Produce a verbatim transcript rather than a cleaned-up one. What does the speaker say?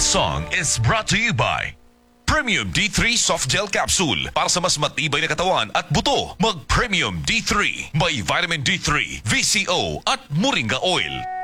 This song is brought to you by Premium D three Soft Gel Capsule para sa mas matibay na katawan at buto. Mag Premium D three. May vitamin D three, V C O at Moringa Oil.